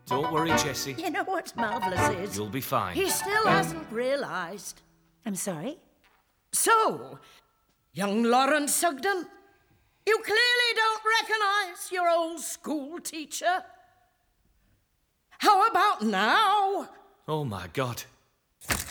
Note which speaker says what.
Speaker 1: Don't worry, Jessie.
Speaker 2: You know what's marvellous is...
Speaker 1: You'll be fine.
Speaker 2: He still hasn't realised.
Speaker 3: I'm sorry?
Speaker 2: So, young Lawrence Sugden, you clearly don't recognise your old school teacher. How about now?
Speaker 1: Oh, my God.